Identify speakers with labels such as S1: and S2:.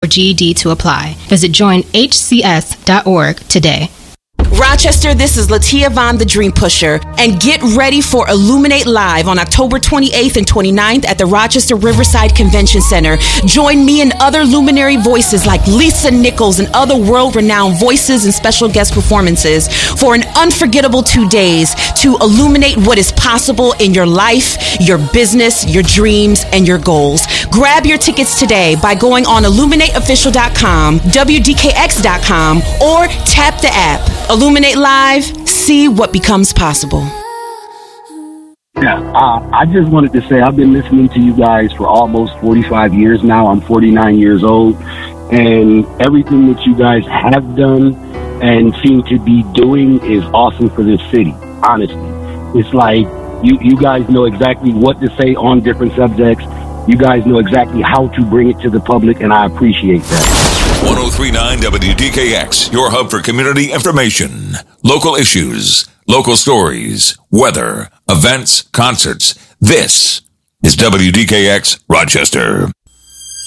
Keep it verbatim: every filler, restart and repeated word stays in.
S1: G E D to apply. Visit join h c s dot org today.
S2: Rochester, this is Latia Vaughn, the Dream Pusher, and get ready for Illuminate Live on October twenty-eighth and twenty-ninth at the Rochester Riverside Convention Center. Join me and other luminary voices like Lisa Nichols and other world-renowned voices and special guest performances for an unforgettable two days to illuminate what is possible in your life, your business, your dreams, and your goals. Grab your tickets today by going on illuminate official dot com, w d k x dot com, or tap the app. Illuminate Live, see what becomes possible.
S3: Yeah, uh, I just wanted to say I've been listening to you guys for almost forty-five years now. I'm forty-nine years old, and everything that you guys have done and seem to be doing is awesome for this city, honestly. It's like you, you guys know exactly what to say on different subjects. You guys know exactly how to bring it to the public, and I appreciate that.
S4: one oh three point nine W D K X, your hub for community information, local issues, local stories, weather, events, concerts. This is W D K X Rochester.